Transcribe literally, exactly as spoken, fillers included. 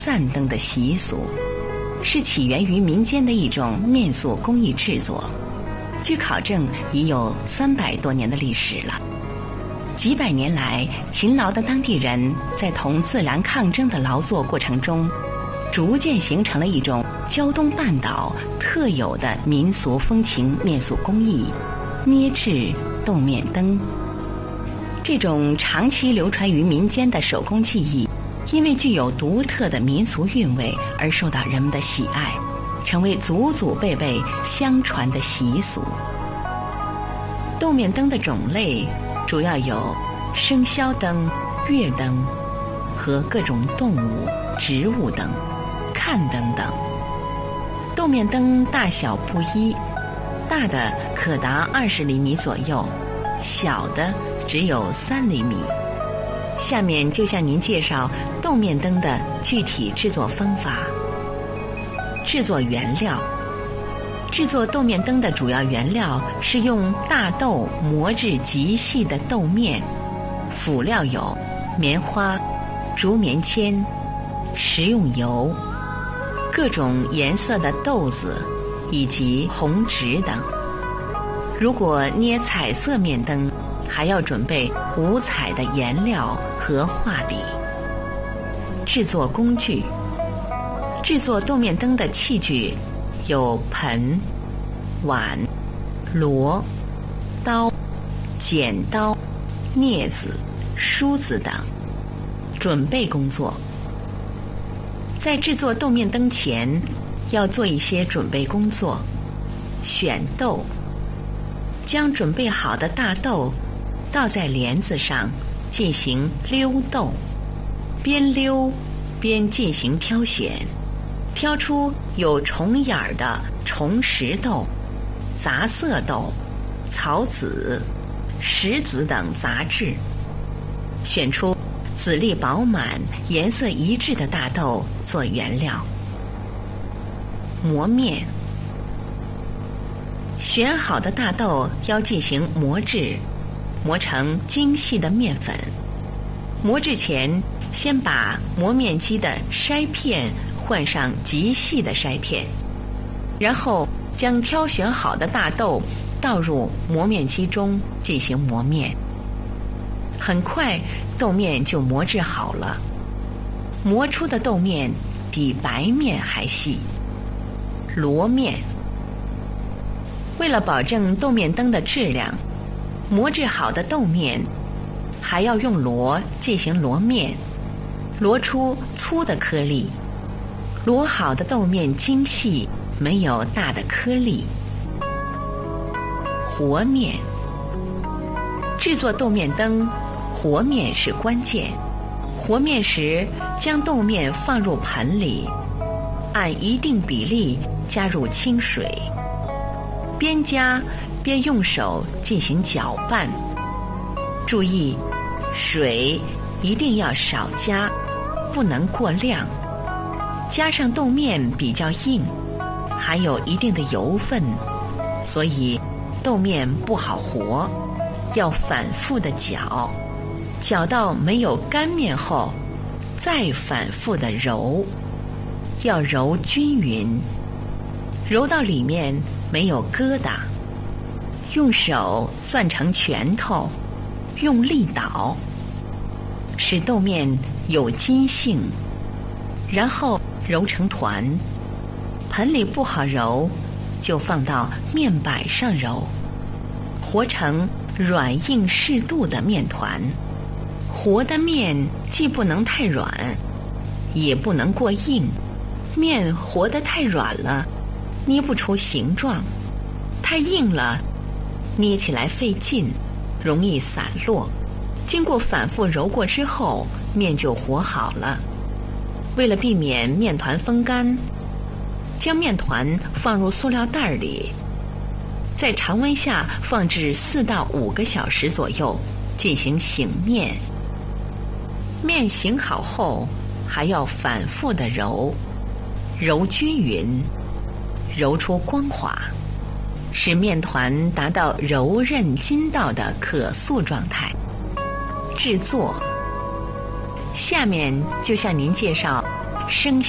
散灯的习俗，是起源于民间的一种面塑工艺制作。据考证，已有三百多年的历史了。几百年来，勤劳的当地人在同自然抗争的劳作过程中，逐渐形成了一种胶东半岛特有的民俗风情面塑工艺——捏制豆面灯。这种长期流传于民间的手工技艺，因为具有独特的民俗韵味而受到人们的喜爱，成为祖祖辈辈相传的习俗。豆面灯的种类主要有生肖灯、月灯和各种动物、植物灯、看灯等。豆面灯大小不一，大的可达二十厘米左右，小的只有三厘米。下面就向您介绍豆面灯的具体制作方法。制作原料。制作豆面灯的主要原料是用大豆磨制极细的豆面，辅料有棉花、竹棉签、食用油、各种颜色的豆子以及红纸等。如果捏彩色面灯，还要准备五彩的颜料和画笔。制作工具。制作豆面灯的器具有盆、碗、箩、刀、剪刀、镊子、梳子等。准备工作。在制作豆面灯前，要做一些准备工作。选豆。将准备好的大豆倒在帘子上进行溜豆，边溜边进行挑选，挑出有虫眼儿的虫石豆、杂色豆、草籽、石子等杂质，选出籽粒饱满、颜色一致的大豆做原料。磨面。选好的大豆要进行磨制，磨成精细的面粉。磨制前，先把磨面机的筛片换上极细的筛片，然后将挑选好的大豆倒入磨面机中进行磨面。很快，豆面就磨制好了。磨出的豆面比白面还细。箩面。为了保证豆面灯的质量，磨制好的豆面还要用箩进行箩面，箩出粗的颗粒。箩好的豆面精细，没有大的颗粒。和面。制作豆面灯，和面是关键。和面时，将豆面放入盆里，按一定比例加入清水，边加边用手进行搅拌。注意，水一定要少加，不能过量。加上豆面比较硬，含有一定的油分，所以豆面不好和，要反复的搅，搅到没有干面后，再反复的揉，要揉均匀，揉到里面没有疙瘩，用手攥成拳头，用力捣，使豆面有筋性，然后揉成团。盆里不好揉，就放到面板上揉，和成软硬适度的面团。和的面既不能太软，也不能过硬，面和得太软了，捏不出形状；太硬了，捏起来费劲，容易散落。经过反复揉过之后，面就和好了。为了避免面团风干，将面团放入塑料袋里，在常温下放置四到五个小时左右，进行醒面。面醒好后，还要反复的揉，揉均匀，揉出光滑，使面团达到柔韧筋道的可塑状态。制作。下面就向您介绍声